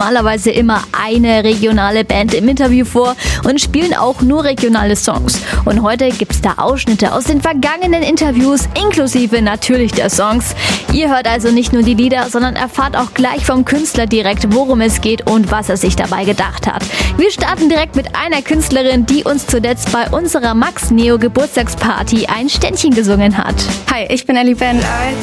normalerweise immer eine regionale Band im Interview vor und spielen auch nur regionale Songs. Und heute gibt's da Ausschnitte aus den vergangenen Interviews, inklusive natürlich der Songs. Ihr hört also nicht nur die Lieder, sondern erfahrt auch gleich vom Künstler direkt, worum es geht und was er sich dabei gedacht hat. Wir starten direkt mit einer Künstlerin, die uns zuletzt bei unserer Max Neo Geburtstagsparty ein Ständchen gesungen hat. Hi, ich bin Ellie Ben.